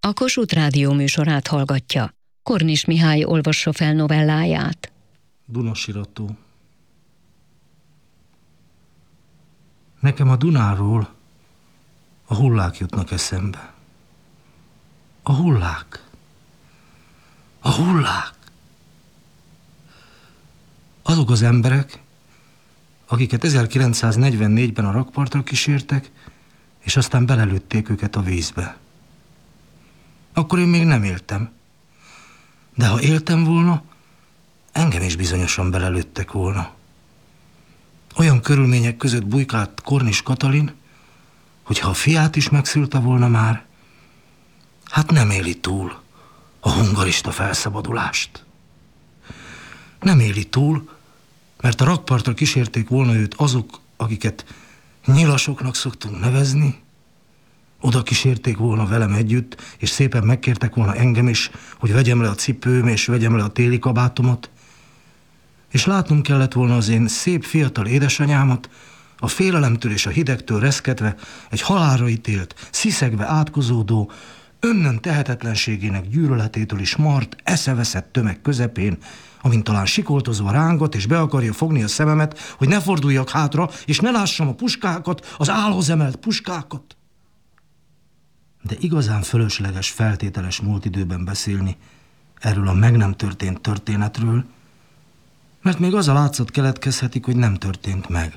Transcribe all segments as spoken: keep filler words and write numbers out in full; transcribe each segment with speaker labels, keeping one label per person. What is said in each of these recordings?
Speaker 1: A Kossuth Rádió műsorát hallgatja. Kornis Mihály olvassa fel novelláját.
Speaker 2: Dunasirató. Nekem a Dunáról a hullák jutnak eszembe. A hullák. A hullák. Azok az emberek, akiket ezerkilencszáznegyvennégyben a rakpartra kísértek, és aztán belelőtték őket a vízbe. Akkor én még nem éltem. De ha éltem volna, engem is bizonyosan belelőttek volna. Olyan körülmények között bujkált Kornis Katalin, hogy ha a fiát is megszülte volna már, hát nem éli túl a hungarista felszabadulást. Nem éli túl, mert a rakpartra kísérték volna őt azok, akiket nyilasoknak szoktunk nevezni, oda kísérték volna velem együtt, és szépen megkértek volna engem is, hogy vegyem le a cipőm, és vegyem le a téli kabátomat, és látnom kellett volna az én szép fiatal édesanyámat, a félelemtől és a hidegtől reszketve, egy halálra ítélt, sziszegve átkozódó, önnön tehetetlenségének gyűlöletétől is mart, eszeveszett tömeg közepén, amint talán sikoltozva rángat, és be akarja fogni a szememet, hogy ne forduljak hátra, és ne lássam a puskákat, az állhoz emelt puskákat. De igazán fölösleges, feltételes múlt időben beszélni erről a meg nem történt történetről, mert még az a látszat keletkezhetik, hogy nem történt meg.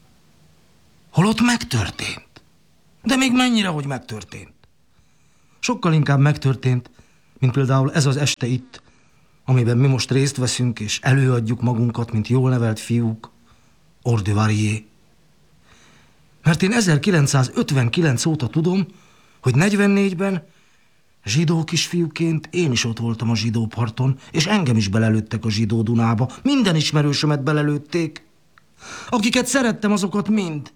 Speaker 2: Holott megtörtént. De még mennyire, hogy megtörtént. Sokkal inkább megtörtént, mint például ez az este itt, amiben mi most részt veszünk, és előadjuk magunkat, mint jól nevelt fiúk, hors de varié. Mert én ezerkilencszázötvenkilenc óta tudom, hogy negyvennégyben zsidó kisfiúként én is ott voltam a zsidó parton, és engem is belelőttek a zsidó Dunába. Minden ismerősömet belelőtték. Akiket szerettem, azokat mind.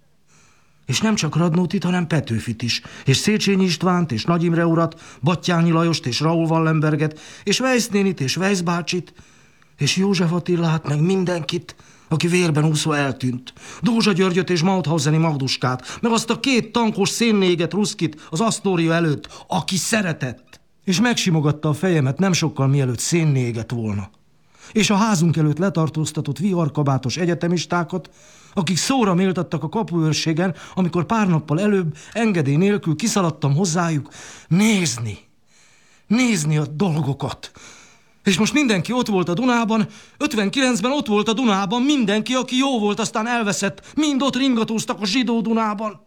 Speaker 2: És nem csak Radnótit, hanem Petőfit is, és Széchenyi Istvánt, és Nagy Imre urat, Battyányi Lajost, és Raúl Wallenberget, és Weisz nénit, és Weisz bácsit, és József Attilát, meg mindenkit, aki vérben úszva eltűnt. Dózsa Györgyöt és Mauthauseni Magduskát, meg azt a két tankos szénnéget ruszkit az Asztória előtt, aki szeretett. És megsimogatta a fejemet nem sokkal mielőtt szénnéget volna. És a házunk előtt letartóztatott viharkabátos egyetemistákat, akik szóra méltattak a kapuőrségen, amikor pár nappal előbb engedély nélkül kiszaladtam hozzájuk nézni, nézni a dolgokat. És most mindenki ott volt a Dunában, ötvenkilencben ott volt a Dunában, mindenki, aki jó volt, aztán elveszett, mind ott ringatóztak a zsidó Dunában.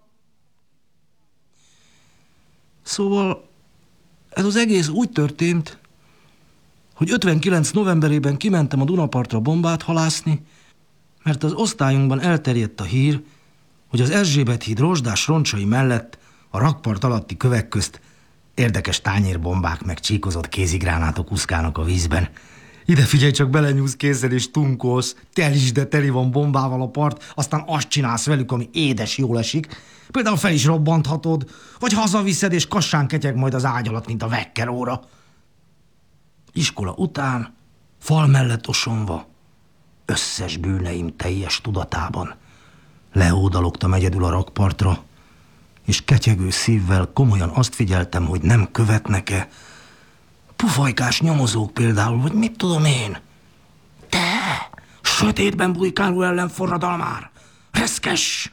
Speaker 2: Szóval ez az egész úgy történt, hogy ötvenkilenc novemberében kimentem a Dunapartra bombát halászni, mert az osztályunkban elterjedt a hír, hogy az Erzsébet híd rozsdás roncsai mellett a rakpart alatti kövek közt érdekes tányérbombák meg csíkozott kézigránátok úszkálnak a vízben. Ide figyelj, csak belenyúlsz kézzel és tunkolsz, tel is, de teli van bombával a part, aztán azt csinálsz velük, ami édes jól esik. Például fel is robbanthatod, vagy hazaviszed, és kassán ketyeg majd az ágy alatt, mint a vekkeróra. Iskola után, fal mellett osonva, összes bűneim teljes tudatában leódalogtam egyedül a rakpartra, és ketyegő szívvel komolyan azt figyeltem, hogy nem követnek-e pufajkás nyomozók például, vagy mit tudom én. Te, sötétben bujkáló ellenforradalmár, reszkes!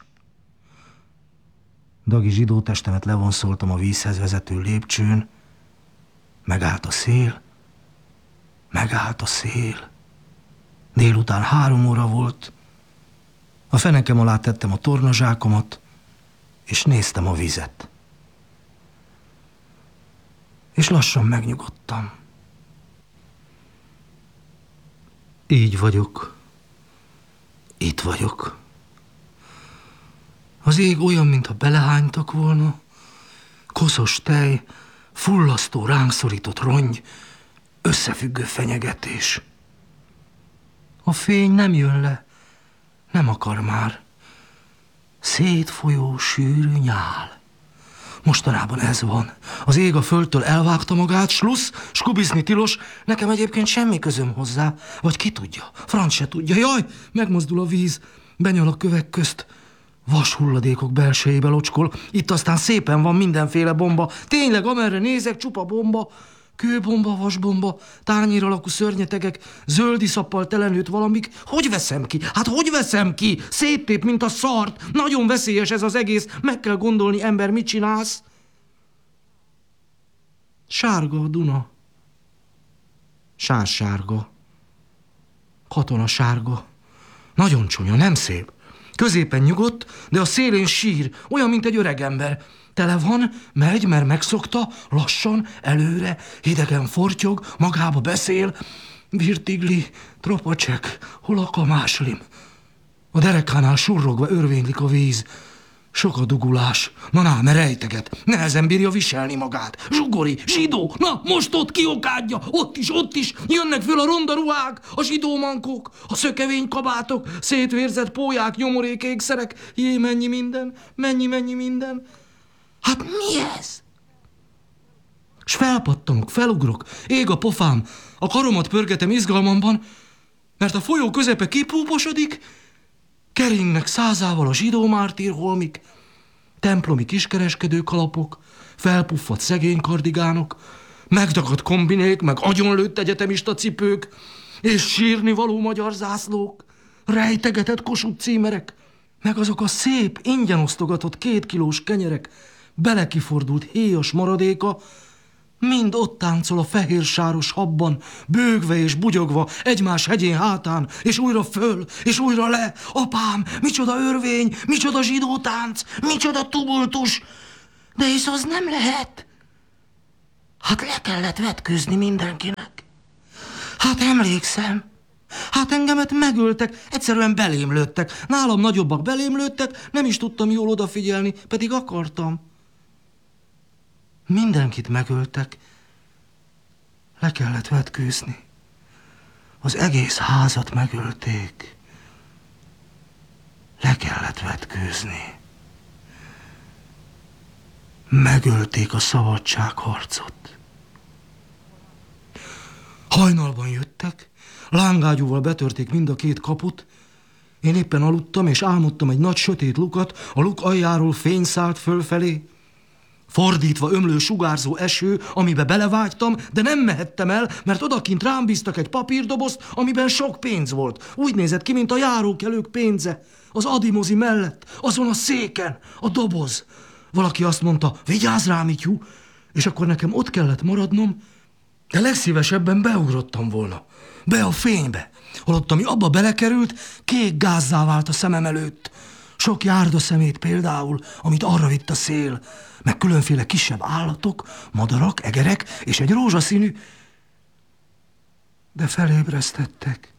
Speaker 2: Dagi zsidó testemet levonszoltam a vízhez vezető lépcsőn, megállt a szél, megállt a szél. Délután három óra volt, a fenekem alá tettem a tornazsákomat, és néztem a vizet. És lassan megnyugodtam. Így vagyok. Itt vagyok. Az ég olyan, mintha belehánytak volna. Koszos tej, fullasztó, ránk szorított rongy, összefüggő fenyegetés. A fény nem jön le, nem akar már. Szétfolyó, sűrű nyál. Mostanában ez van. Az ég a földtől elvágta magát, slussz, skubiszni tilos, nekem egyébként semmi közöm hozzá. Vagy ki tudja, franc se tudja. Jaj, megmozdul a víz, benyal a kövek közt. Vashulladékok belsejébe locskol, itt aztán szépen van mindenféle bomba. Tényleg, amerre nézek, csupa bomba. Kőbomba, vasbomba, tányér alakú szörnyetegek, zöld iszappal telenőtt valamik. Hogy veszem ki? Hát hogy veszem ki? Széttép, mint a szart. Nagyon veszélyes ez az egész. Meg kell gondolni, ember, mit csinálsz? Sárga a Duna. Sársárga. Katona sárga. Nagyon csúnya, nem szép. Középen nyugodt, de a szélén sír, olyan, mint egy öreg ember. Tele van, megy, mert megszokta, lassan, előre, hidegen fortyog, magába beszél. Virtigli, tropacsek, hol a kamáslim? A derekánál surrogva örvénylik a víz. Sok a dugulás. Na, na, mert rejteget. Nehezen bírja viselni magát. Zsugori, zsidó, na, most ott kiokádja. Ott is, ott is. Jönnek föl a ronda ruhák, a zsidómankók, a szökevény kabátok, szétvérzett pólyák, nyomorék ékszerek. Jé, mennyi minden, mennyi, mennyi minden. Hát mi ez? S felpattanok, felugrok, ég a pofám, a karomat pörgetem izgalmamban, mert a folyó közepe kipúposodik, keringnek százával a zsidó mártírholmik, templomi kiskereskedő kalapok, felpuffadt szegény kardigánok, megdagadt kombinék, meg agyonlőtt egyetemista cipők, és sírni való magyar zászlók, rejtegetett Kossuth címerek, meg azok a szép, ingyen osztogatott két kilós kenyerek, belekifordult héjas maradéka, mind ott táncol a fehér sáros habban, bőgve és bugyogva, egymás hegyén hátán, és újra föl, és újra le. Apám, micsoda örvény, micsoda zsidó tánc, micsoda tumultus. De hisz az nem lehet. Hát le kellett vetkőzni mindenkinek. Hát emlékszem. Hát engemet megöltek, egyszerűen belém lőttek. Nálam nagyobbak belém lőttek, nem is tudtam jól odafigyelni, pedig akartam. Mindenkit megöltek. Le kellett vetkőzni. Az egész házat megölték. Le kellett vetkőzni. Megölték a szabadságharcot. Hajnalban jöttek, lángágyúval betörték mind a két kaput. Én éppen aludtam, és álmodtam egy nagy sötét lukat, a luk aljáról fény szállt fölfelé. Fordítva ömlő sugárzó eső, amibe belevágytam, de nem mehettem el, mert odakint rám bíztak egy papírdobozt, amiben sok pénz volt. Úgy nézett ki, mint a járókelők pénze. Az adimozi mellett, azon a széken, a doboz. Valaki azt mondta, vigyázz rám, Mityú, és akkor nekem ott kellett maradnom, de legszívesebben beugrottam volna. Be a fénybe. Holott, ami abba belekerült, kék gázzá vált a szemem előtt. Sok járdaszemét például, amit arra vitt a szél, meg különféle kisebb állatok, madarak, egerek, és egy rózsaszínű, de felébresztettek.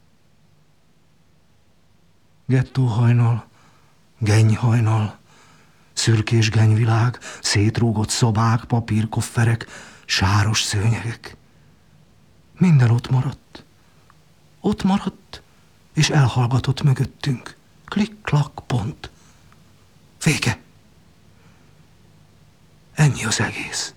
Speaker 2: Gettóhajnal, gennyhajnal, szürkés gennyvilág, szétrúgott szobák, papírkofferek, sáros szőnyegek. Minden ott maradt. Ott maradt, és elhallgatott mögöttünk. Klik-klak, pont. Vége. Ennyi az egész.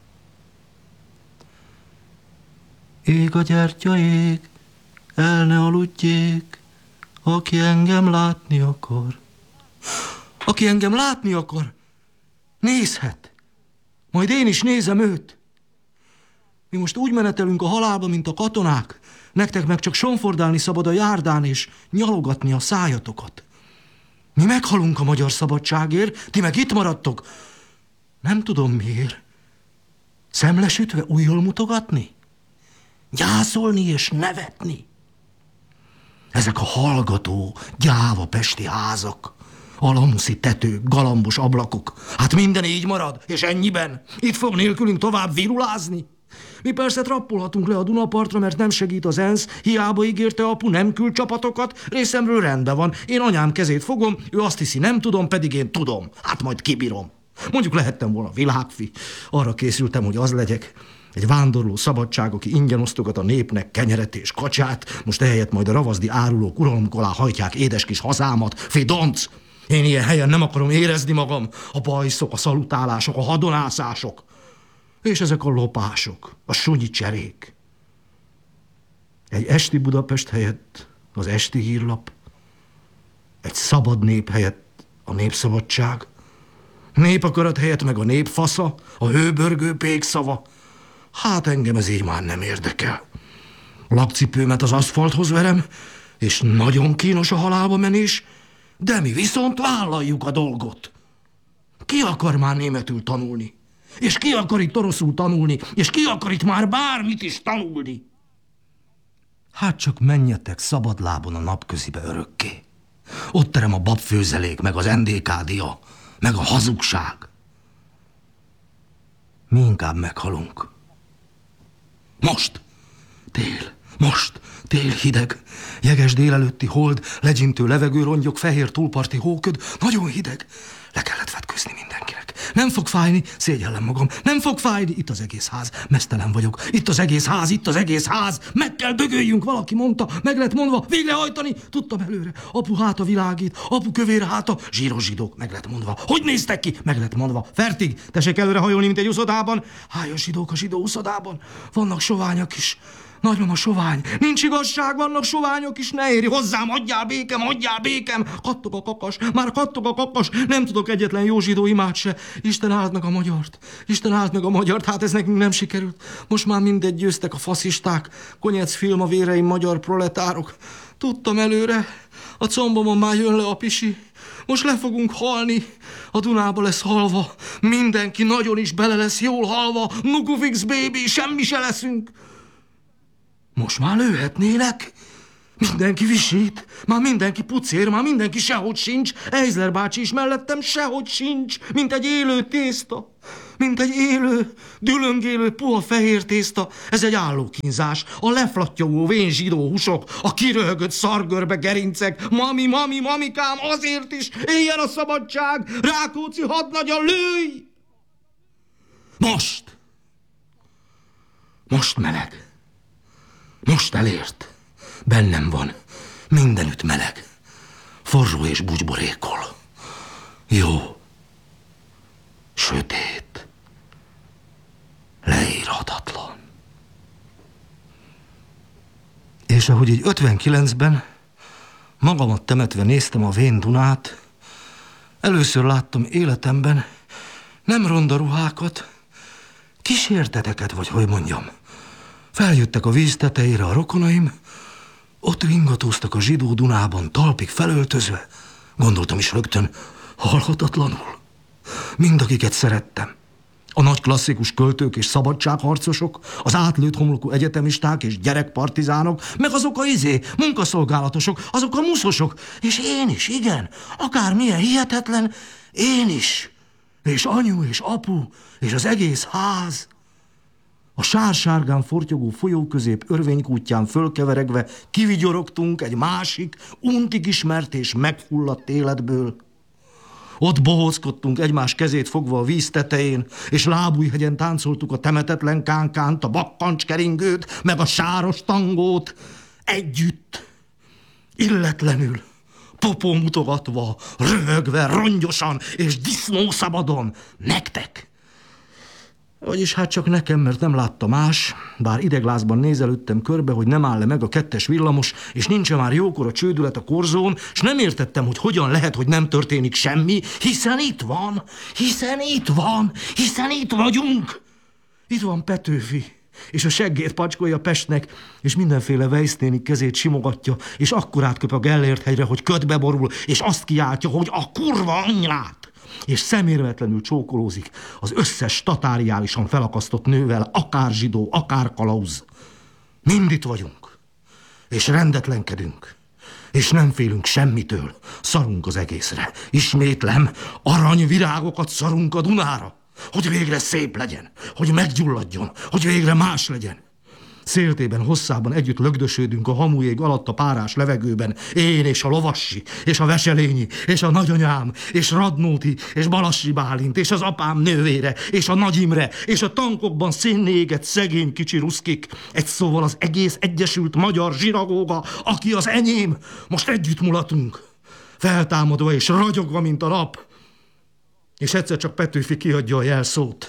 Speaker 2: Ég a gyertya ég, el ne aludjék, aki engem látni akar. Aki engem látni akar, nézhet. Majd én is nézem őt. Mi most úgy menetelünk a halálba, mint a katonák. Nektek meg csak sonfordálni szabad a járdán, és nyalogatni a szájatokat. Mi meghalunk a magyar szabadságért, ti meg itt maradtok. Nem tudom miért. Szemlesütve újjal mutogatni? Gyászolni és nevetni? Ezek a hallgató, gyáva pesti házak, alamuszi tetők, galambos ablakok. Hát minden így marad, és ennyiben. Itt fog nélkülünk tovább virulázni. Mi persze trappolhatunk le a Dunapartra, mert nem segít az ENSZ, hiába ígérte apu, nem küld csapatokat, részemről rendben van. Én anyám kezét fogom, ő azt hiszi, nem tudom, pedig én tudom. Hát majd kibírom. Mondjuk lehettem volna világfi. Arra készültem, hogy az legyek. Egy vándorló szabadság, aki ingyen osztogat a népnek kenyeret és kacsát, most ehelyett majd a ravaszdi árulók uralmuk alá hajtják édes kis hazámat. Fidonc! Én ilyen helyen nem akarom érezni magam. A bajszok, a szalutálások, a hadonászások. És ezek a lopások, a sunyi cserék. Egy esti Budapest helyett az esti hírlap, egy szabad nép helyett a népszabadság. Népakarat helyett meg a népfasza, a hőbörgő pékszava. Hát engem ez így már nem érdekel. Lapcipőmet az aszfalthoz verem, és nagyon kínos a halálba menés, de mi viszont vállaljuk a dolgot. Ki akar már németül tanulni? És ki akar itt oroszul tanulni? És ki akar itt már bármit is tanulni? Hát csak menjetek szabadlábon a napközibe örökké. Ott terem a babfőzelék, meg az en dé ká dia, meg a hazugság. Mi inkább meghalunk. Most, tél, most, tél hideg, jeges délelőtti hold, legyintő levegőrongyok, fehér túlparti hóköd, nagyon hideg. Le kellett vetkőzni mindenkinek. Nem fog fájni, szégyellem magam, nem fog fájni, itt az egész ház, meztelen vagyok, itt az egész ház, itt az egész ház, meg kell dögöljünk, valaki mondta, meg lett mondva, végrehajtani, tudtam előre, apu háta világít, apu kövér háta, zsíros zsidók, meg lett mondva, hogy néztek ki, meg lett mondva, Fertig, tessék előre hajolni, mint egy uszodában, hájas zsidók a zsidó uszodában, vannak soványak is. Nagymama sovány, nincs igazság, vannak soványok is, ne érj hozzám, adjál békem, adjál békem, kattog a kakas, már kattog a kakas, nem tudok egyetlen jó zsidó imát se. Isten áld meg a magyart, Isten áld meg a magyart, hát ez nekünk nem sikerült. Most már mindegy, győztek a faszisták, Konyec film a véreim magyar proletárok. Tudtam előre, a combomon már jön le a pisi, most le fogunk halni, a Dunába lesz halva, mindenki nagyon is bele lesz jól halva, Nukufix baby, semmi se leszünk. Most már lőhetnének. Mindenki visít, már mindenki pucér, már mindenki sehogy sincs. Eizler bácsi is mellettem sehogy sincs, mint egy élő tészta. Mint egy élő, dülöngélő, puha fehér tészta. Ez egy állókínzás. A leflattyogó vén zsidó húsok, a kiröhögött szargörbe gerincek. Mami, mami, mamikám, azért is éljen a szabadság. Rákóczi hadnagya, lőj! Most! Most meleg. Most elért. Bennem van. Mindenütt meleg. Forró és bugyborékol. Jó. Sötét. Leírhatatlan. És ahogy így ötvenkilencben magamat temetve néztem a vén Dunát, először láttam életemben nem ronda ruhákat, kísérteteket, vagy hogy mondjam. Feljöttek a víz tetejére a rokonaim, ott ringatóztak a zsidó Dunában talpig felöltözve, gondoltam is rögtön, halhatatlanul. Mindakiket szerettem. A nagy klasszikus költők és szabadságharcosok, az átlőtt homlokú egyetemisták és gyerekpartizánok, meg azok a izé, munkaszolgálatosok, azok a muszosok, és én is, igen, akármilyen hihetetlen, én is, és anyu és apu, és az egész ház. A sársárgán fortyogó folyóközép örvénykútján fölkeveregve kivigyorogtunk egy másik, untig ismert és megfulladt életből. Ott bohóckodtunk egymás kezét fogva a víz tetején, és Lábújhegyen táncoltuk a temetetlen kánkánt, a bakkancskeringőt, meg a sáros tangót. Együtt, illetlenül, popó mutogatva, röhögve, rongyosan és disznószabadon, nektek. Vagyis hát csak nekem, mert nem látta más, bár ideglázban nézelődtem körbe, hogy nem áll le meg a kettes villamos, és nincsen már jókora csődület a korzón, és nem értettem, hogy hogyan lehet, hogy nem történik semmi, hiszen itt van, hiszen itt van, hiszen itt vagyunk. Itt van Petőfi, és a seggét pacskolja Pestnek, és mindenféle Weiss-néni kezét simogatja, és akkorát köp a Gellért hegyre, hogy ködbe borul, és azt kiáltja, hogy a kurva anyját! És szemérmetlenül csókolózik az összes tatáriálisan felakasztott nővel, akár zsidó, akár kalauz. Mind itt vagyunk, és rendetlenkedünk, és nem félünk semmitől, szarunk az egészre. Ismétlem, aranyvirágokat szarunk a Dunára, hogy végre szép legyen, hogy meggyulladjon, hogy végre más legyen. Széltében, hosszában együtt lögdösödünk a hamujég alatt a párás levegőben. Én és a Lovassi, és a Veselényi, és a nagyanyám, és Radnóti, és Balassi Bálint, és az apám nővére, és a Nagy Imre, és a tankokban szénné égett szegény kicsi ruszkik. Egy szóval az egész egyesült magyar zsinagóga, aki az enyém. Most együtt mulatunk, feltámadva és ragyogva, mint a nap. És egyszer csak Petőfi kiadja a jelszót.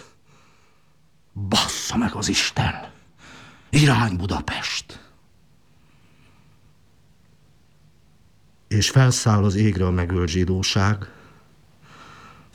Speaker 2: Bassza meg az Isten! Irány Budapest! És felszáll az égre a megölt zsidóság,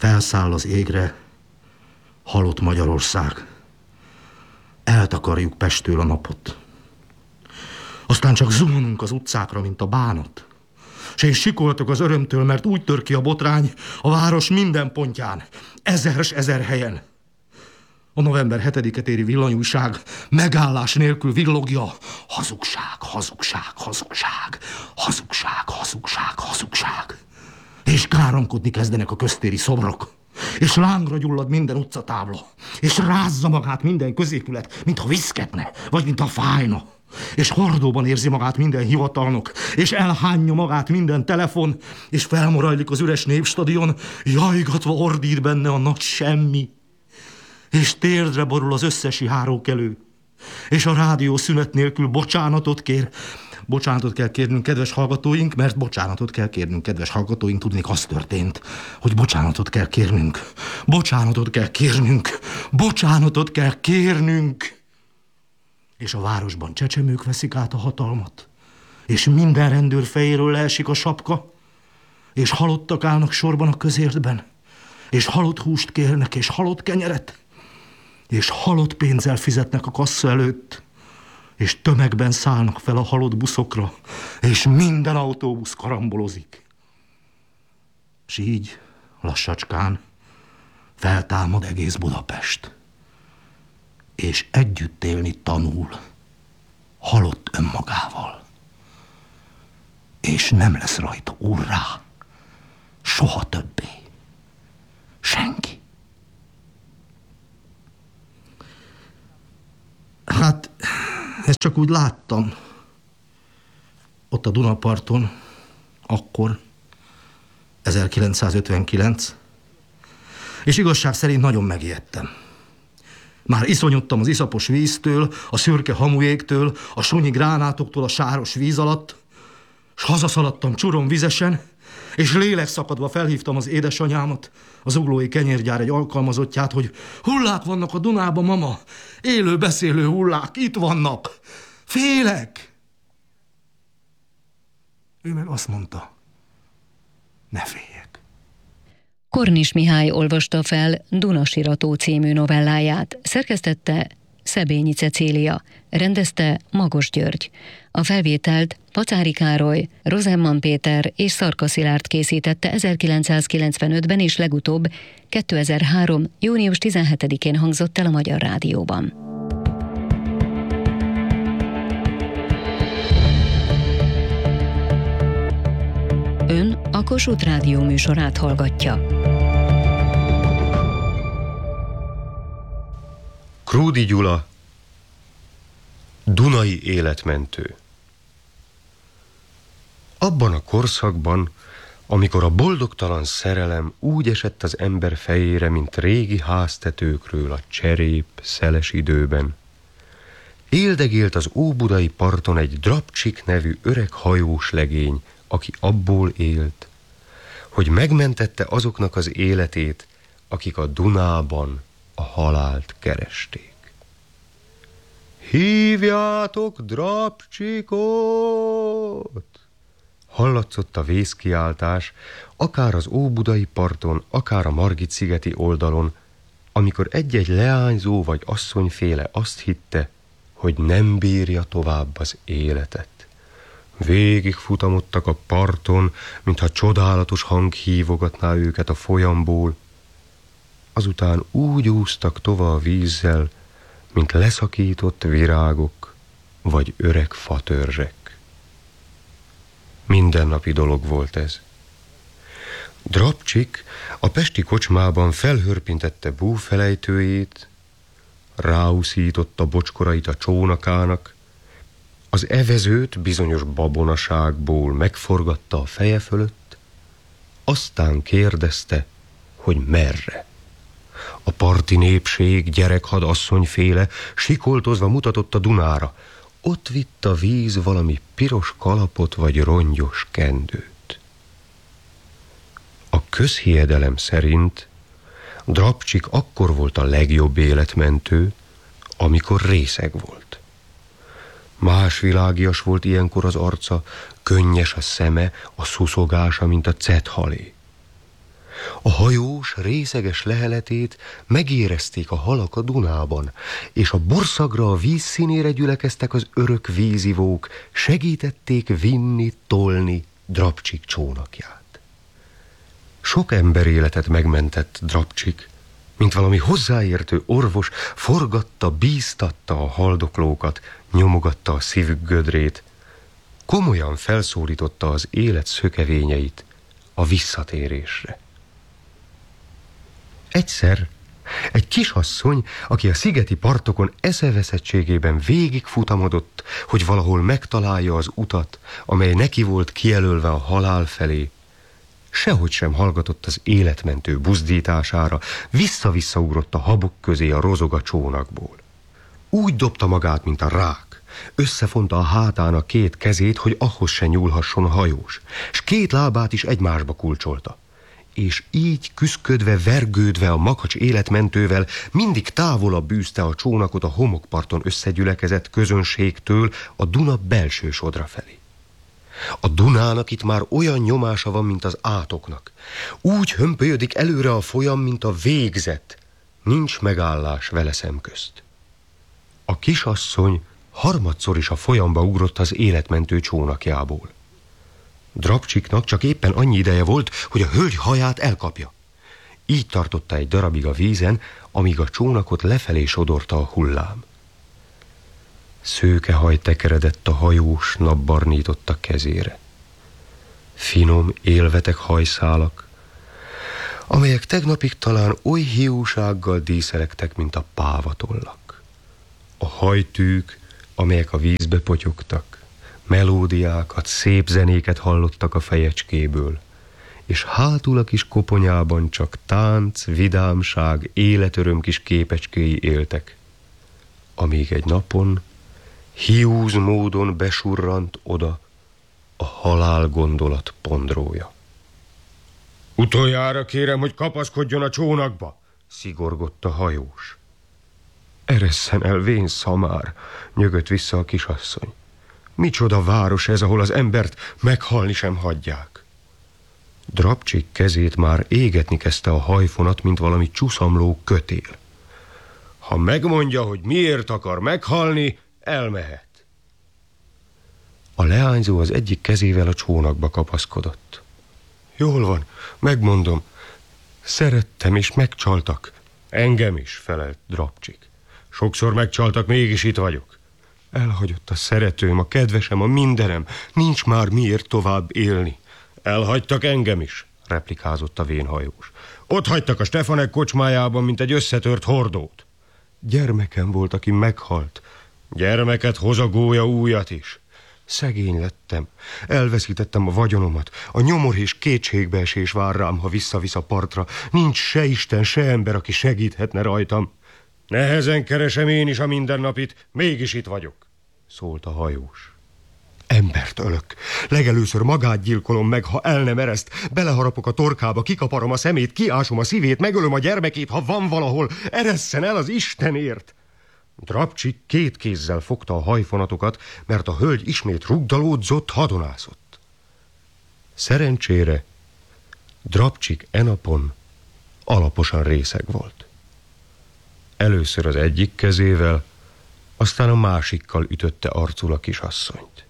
Speaker 2: Felszáll az égre halott Magyarország. Eltakarjuk Pesttől a napot. Aztán csak zuhanunk az utcákra, mint a bánat. S én sikoltok az örömtől, mert úgy tör ki a botrány a város minden pontján, ezer s ezer helyen. A november hetediket éri villanyújság megállás nélkül villogja. Hazugság, hazugság, hazugság, hazugság, hazugság, hazugság. És káromkodni kezdenek a köztéri szobrok. És lángra gyullad minden utcatábla. És rázza magát minden középület, mintha viszketne, vagy mintha fájna. És hordóban érzi magát minden hivatalnok, és elhányja magát minden telefon, és felmorajlik az üres népstadion, jajgatva ordít benne a nagy semmi. És térdre borul az összes járókelő, és a rádió szünet nélkül bocsánatot kér. Bocsánatot kell kérnünk, kedves hallgatóink, mert bocsánatot kell kérnünk, kedves hallgatóink, tudnék, az történt, hogy bocsánatot kell kérnünk. Bocsánatot kell kérnünk, bocsánatot kell kérnünk. És a városban csecsemők veszik át a hatalmat, és minden rendőr fejéről leesik a sapka, és halottak állnak sorban a közértben, és halott húst kérnek, és halott kenyeret, és halott pénzzel fizetnek a kassa előtt, és tömegben szállnak fel a halott buszokra, és minden autóbusz karambolozik. És így lassacskán feltámad egész Budapest, és együtt élni tanul halott önmagával. És nem lesz rajta urrá, soha többé senki. Hát, ezt csak úgy láttam, ott a Dunaparton, akkor, ezerkilencszázötvenkilenc, és igazság szerint nagyon megijedtem. Már iszonyodtam az iszapos víztől, a szürke hamujégtől, a sunyi gránátoktól a sáros víz alatt, s hazaszaladtam csurom vizesen, és lélekszakadva felhívtam az édesanyámat, az Zuglói kenyérgyár egy alkalmazottját, hogy hullák vannak a Dunában, mama, élő, beszélő hullák, itt vannak, félek. Ő meg azt mondta, ne féljek.
Speaker 1: Kornis Mihály olvasta fel Dunasirató című novelláját, szerkesztette Szebényi Cecília, rendezte Magos György. A felvételt Pacári Károly, Rozenman Péter és Szarka Szilárd készítette ezerkilencszázkilencvenötben, és legutóbb kétezer-három. június tizenhetedikén hangzott el a Magyar Rádióban. Ön a Kossuth Rádió műsorát hallgatja.
Speaker 3: Krúdy Gyula, Dunai életmentő. Abban a korszakban, amikor a boldogtalan szerelem úgy esett az ember fejére, mint régi háztetőkről a cserép szeles időben, éldegélt az óbudai parton egy Drabcsik nevű öreg hajós legény, aki abból élt, hogy megmentette azoknak az életét, akik a Dunában a halált keresték. Hívjátok Drabcsikot! Hallatszott a vészkiáltás, akár az óbudai parton, akár a Margit-szigeti oldalon, amikor egy-egy leányzó vagy asszonyféle azt hitte, hogy nem bírja tovább az életet. Végig futamodtak a parton, mintha csodálatos hang hívogatná őket a folyamból. Azután úgy úsztak tova a vízzel, mint leszakított virágok vagy öreg fatörzsek. Mindennapi dolog volt ez. Drabcsik a pesti kocsmában felhörpintette búfelejtőjét, ráúszította bocskorait a csónakának, az evezőt bizonyos babonaságból megforgatta a feje fölött, aztán kérdezte, hogy merre. A parti népség, gyerekhad asszonyféle sikoltozva mutatott a Dunára. Ott vitt a víz valami piros kalapot vagy rongyos kendőt. A közhiedelem szerint Drabcsik akkor volt a legjobb életmentő, amikor részeg volt. Más világias volt ilyenkor az arca, könnyes a szeme, a szuszogása, mint a cethalé. A hajós részeges leheletét megérezték a halak a Dunában, és a borszagra, a víz színére gyülekeztek az örök vízivók, segítették vinni, tolni Drabcsik csónakját. Sok ember életet megmentett Drabcsik, mint valami hozzáértő orvos, forgatta, bíztatta a haldoklókat, nyomogatta a szívük gödrét, komolyan felszólította az élet szökevényeit a visszatérésre. Egyszer egy kisasszony, aki a szigeti partokon eszeveszettségében végigfutamodott, hogy valahol megtalálja az utat, amely neki volt kijelölve a halál felé, sehogy sem hallgatott az életmentő buzdítására, vissza-vissza ugrott a habok közé a rozog a csónakból. Úgy dobta magát, mint a rák, összefonta a hátán a két kezét, hogy ahhoz se nyúlhasson a hajós, s két lábát is egymásba kulcsolta. És így küszködve, vergődve a makacs életmentővel mindig távolabb űzte a csónakot a homokparton összegyülekezett közönségtől a Duna belső sodra felé. A Dunának itt már olyan nyomása van, mint az átoknak. Úgy hömpölyodik előre a folyam, mint a végzet. Nincs megállás vele szemközt. A kisasszony harmadszor is a folyamba ugrott az életmentő csónakjából. Drabcsiknak csak éppen annyi ideje volt, hogy a hölgy haját elkapja. Így tartotta egy darabig a vízen, amíg a csónakot lefelé sodorta a hullám. Szőke haj tekeredett a hajós, napbarnította kezére. Finom, élvetek hajszálak, amelyek tegnapig talán oly hiúsággal díszelektek, mint a pávatollak. A hajtűk, amelyek a vízbe potyogtak, melódiákat, szép zenéket hallottak a fejecskéből, és hátul a kis koponyában csak tánc, vidámság, életöröm kis képecskéi éltek, amíg egy napon hiúz módon besurrant oda a halál gondolat pondrója. Utoljára kérem, hogy kapaszkodjon a csónakba, szigorgott a hajós. Eresszen el, vén szamár, nyögött vissza a kisasszony. Micsoda város ez, ahol az embert meghalni sem hagyják. Drabcsik kezét már égetni kezdte a hajfonat, mint valami csuszamló kötél. Ha megmondja, hogy miért akar meghalni, elmehet. A leányzó az egyik kezével a csónakba kapaszkodott. Jól van, megmondom. Szerettem és megcsaltak. Engem is, felelt Drabcsik. Sokszor megcsaltak, mégis itt vagyok. Elhagyott a szeretőm, a kedvesem, a mindenem. Nincs már miért tovább élni. Elhagytak engem is, replikázott a vénhajós. Ott hagytak a Stefanek kocsmájában, mint egy összetört hordót. Gyermekem volt, aki meghalt. Gyermeket hoz a gólya újat is. Szegény lettem. Elveszítettem a vagyonomat. A nyomor és kétségbeesés vár rám, ha visszavisz a partra. Nincs se Isten, se ember, aki segíthetne rajtam. Nehezen keresem én is a mindennapit, mégis itt vagyok, szólt a hajós. Embert ölök. Legelőször magát gyilkolom meg, ha el nem ereszt. Beleharapok a torkába, kikaparom a szemét, kiásom a szívét, megölöm a gyermekét, ha van valahol. Eresszen el az Istenért! Drabcsik két kézzel fogta a hajfonatokat, mert a hölgy ismét rugdalódzott, hadonászott. Szerencsére Drabcsik e napon alaposan részeg volt. Először az egyik kezével, aztán a másikkal ütötte arcul a kisasszonyt.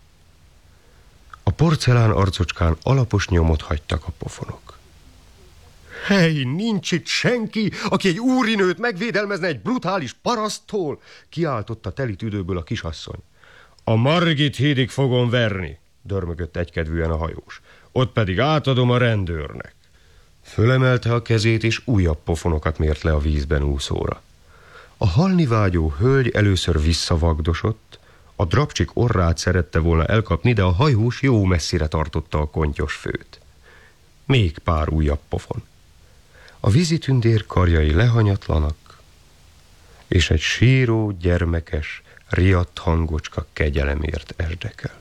Speaker 3: A porcelán arcocskán alapos nyomot hagytak a pofonok. Hely, nincs itt senki, aki egy úrinőt megvédelmezne egy brutális paraszttól, kiáltotta teli tüdőből a kisasszony. A Margit hídig fogom verni, dörmögött egykedvűen a hajós. Ott pedig átadom a rendőrnek. Fölemelte a kezét, és újabb pofonokat mért le a vízben úszóra. A halni vágyó hölgy először visszavagdosott, a Drabcsik orrát szerette volna elkapni, de a hajós jó messzire tartotta a kontyos főt. Még pár újabb pofon. A vízitündér karjai lehanyatlanak, és egy síró, gyermekes, riadt hangocska kegyelemért esdekel.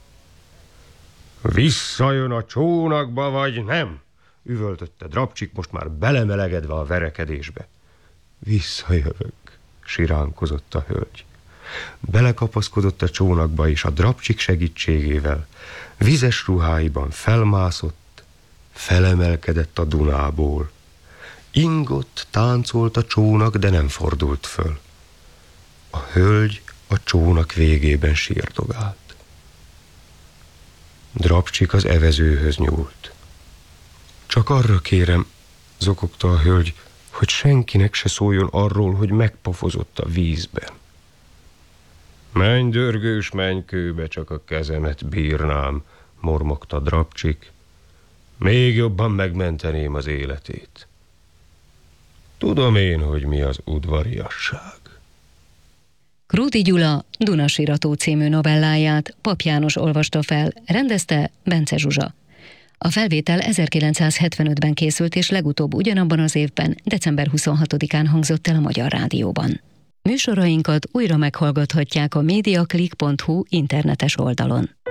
Speaker 3: Visszajön a csónakba, vagy nem? Üvöltötte Drabcsik, most már belemelegedve a verekedésbe. Visszajövök, siránkozott a hölgy. Belekapaszkodott a csónakba, és a Drabcsik segítségével vizes ruháiban felmászott, felemelkedett a Dunából. Ingott, táncolt a csónak, de nem fordult föl. A hölgy a csónak végében sírdogált. Drabcsik az evezőhöz nyúlt. Csak arra kérem, zokogta a hölgy, hogy senkinek se szóljon arról, hogy megpofozott a vízben. Menj, dörgős, menj kőbe, csak a kezemet bírnám, mormogta Drabcsik. Még jobban megmenteném az életét. Tudom én, hogy mi az udvariasság.
Speaker 1: Krúdy Gyula Dunasirató című novelláját Pap János olvasta fel, rendezte Bence Zsuzsa. A felvétel ezerkilencszázhetvenötben készült, és legutóbb ugyanabban az évben, december huszonhatodikán hangzott el a Magyar Rádióban. Műsorainkat újra meghallgathatják a mediaclick pont hu internetes oldalon.